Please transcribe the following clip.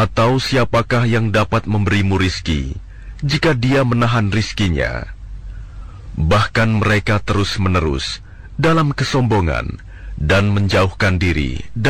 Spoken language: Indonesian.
Atau siapakah yang dapat memberimu rizki jika dia menahan rizkinya? Bahkan mereka terus-menerus dalam kesombongan dan menjauhkan diri